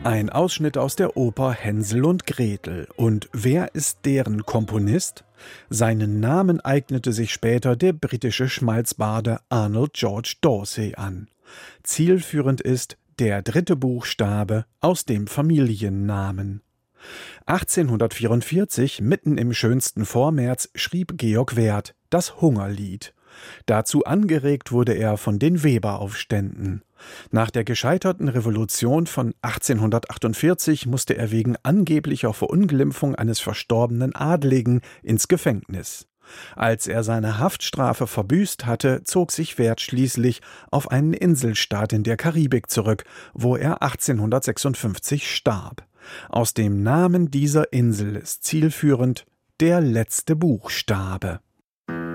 Ein Ausschnitt aus der Oper Hänsel und Gretel. Und wer ist deren Komponist? Seinen Namen eignete sich später der britische Schmalzbarde Arnold George Dorsey an. Zielführend ist der dritte Buchstabe aus dem Familiennamen. 1844, mitten im schönsten Vormärz, schrieb Georg Werth das Hungerlied. Dazu angeregt wurde er von den Weberaufständen. Nach der gescheiterten Revolution von 1848 musste er wegen angeblicher Verunglimpfung eines verstorbenen Adligen ins Gefängnis. Als er seine Haftstrafe verbüßt hatte, zog sich Werth schließlich auf einen Inselstaat in der Karibik zurück, wo er 1856 starb. Aus dem Namen dieser Insel ist zielführend der letzte Buchstabe.